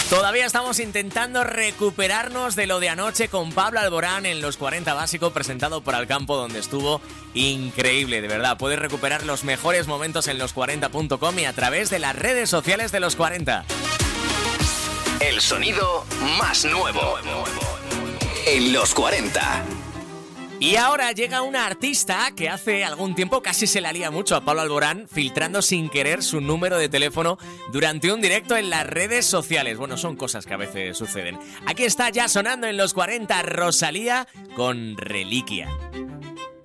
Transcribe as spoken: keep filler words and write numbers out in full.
Todavía estamos intentando recuperarnos de lo de anoche con Pablo Alborán en Los cuarenta Básico, presentado por Alcampo, donde estuvo increíble, de verdad. Puedes recuperar los mejores momentos en los cuarenta punto com y a través de las redes sociales de Los cuarenta. El sonido más nuevo en Los cuarenta. Y ahora llega una artista que hace algún tiempo casi se la lía mucho a Pablo Alborán, filtrando sin querer su número de teléfono durante un directo en las redes sociales. Bueno, son cosas que a veces suceden. Aquí está ya sonando en Los cuarenta Rosalía con Reliquia.